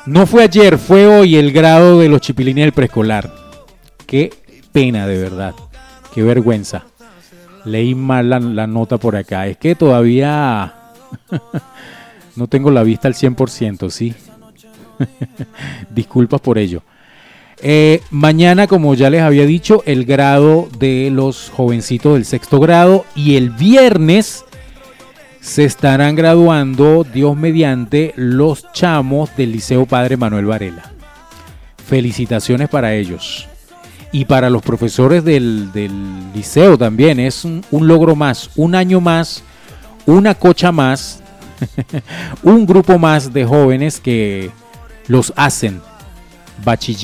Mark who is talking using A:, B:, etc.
A: No fue ayer, fue hoy el grado de los chipilines del preescolar. Qué pena, de verdad. Qué vergüenza. Leí mal la nota por acá. Es que todavía no tengo la vista al 100%, ¿sí? Disculpas por ello. Mañana, como ya les había dicho, el grado de los jovencitos del sexto grado. Y el viernes se estarán graduando, Dios mediante, los chamos del Liceo Padre Manuel Varela. Felicitaciones para ellos. Y para los profesores del liceo también. Es un logro más, un año más, una cocha más, un grupo más de jóvenes que los hacen bachiller.